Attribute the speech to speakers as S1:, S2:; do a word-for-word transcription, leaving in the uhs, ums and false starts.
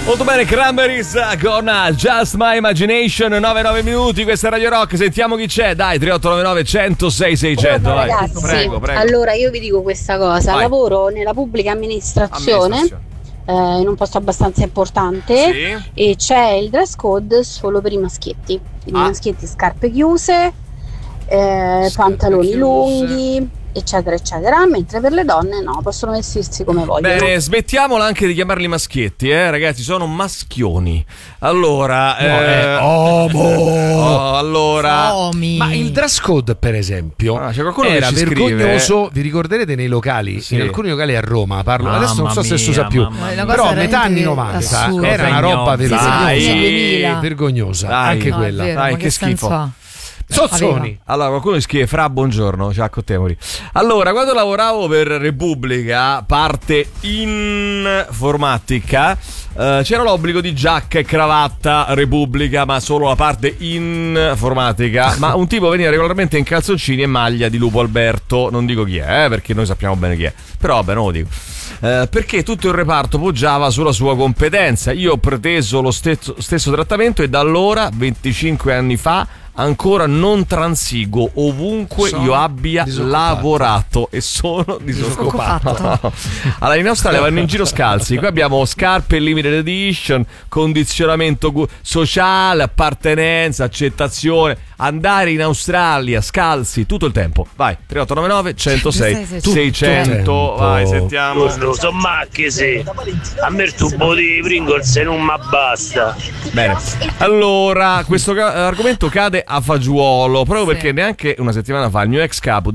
S1: Molto bene, Cranberries con Just My Imagination, nove nove minuti, questa è Radio Rock, sentiamo chi c'è, dai, tre otto nove nove uno zero sei sei zero zero, vai.
S2: Ragazzi,
S1: prego, prego.
S2: Allora io vi dico questa cosa,
S1: Vai.
S2: lavoro nella pubblica amministrazione,
S1: Amministrazione.
S2: eh, in un posto abbastanza importante,
S1: Sì.
S2: e c'è il dress code solo per i maschietti, quindi
S1: Ah.
S2: i maschietti scarpe chiuse, eh, pantaloni
S1: chiuse.
S2: lunghi, eccetera eccetera, mentre per le donne no, possono vestirsi come vogliono.
S1: Bene, smettiamola anche di chiamarli maschietti, eh, ragazzi, sono maschioni. Allora,
S3: No,
S1: eh,
S3: è omo.
S1: oh, allora,
S4: Omi.
S3: Ma il dress code, per esempio,
S1: Ah, c'è qualcuno che
S3: era
S1: ci scrive.
S3: vergognoso. Vi ricorderete nei locali?
S1: Sì.
S3: In alcuni locali a Roma, parlo
S5: Mamma
S3: adesso non so se si usa
S5: mia,
S3: più,
S5: mamma mia.
S4: Una cosa
S3: però a metà anni
S4: veramente
S3: novanta
S4: assurda.
S3: era una roba
S5: Dai.
S3: vergognosa.
S4: duemila.
S3: Vergognosa,
S1: Dai.
S3: anche
S4: No, è
S3: quella.
S4: vero,
S1: Dai,
S4: ma
S1: che
S4: che
S1: schifo.
S4: senso ha?
S3: Sozzoni.
S1: Allora, qualcuno mi scrive: Fra, buongiorno, ciao, accottemoli. Allora, quando lavoravo per Repubblica, parte informatica, eh, c'era l'obbligo di giacca e cravatta Repubblica, ma solo la parte informatica. Ma un tipo veniva regolarmente in calzoncini e maglia di Lupo Alberto. Non dico chi è, eh, perché noi sappiamo bene chi è. Però vabbè, non lo dico. Eh, perché tutto il reparto poggiava sulla sua competenza. Io ho preteso lo stesso, stesso trattamento e da allora, venticinque anni fa, ancora non transigo ovunque
S3: Sono
S1: io abbia
S3: disoccupato.
S1: lavorato e sono disoccupato.
S4: Disoccupato.
S1: Allora, in Australia vanno in giro scalzi. Qui abbiamo scarpe limited edition, condizionamento gu- sociale, appartenenza, accettazione. Andare in Australia scalzi tutto il tempo. Vai, tre otto nove nove uno zero sei sei zero zero. Vai, sentiamo.
S6: Buongiorno, sono macchie, sì. A me il tubo di Pringles non mi basta.
S1: Bene, allora questo ca- argomento cade a fagiolo proprio perché neanche una settimana fa il mio ex capo